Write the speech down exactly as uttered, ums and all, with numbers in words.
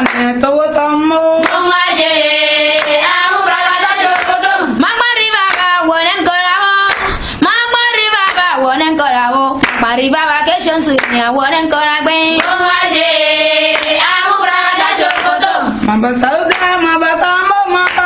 ne to samo. Ongaje, amu bragada chokoto. Magmari baba wonen koramo. Magmari baba wonen koramo. Mari baba ke chonsu nya wonen koragbe. Ongaje, amu bragada chokoto. Mamba sa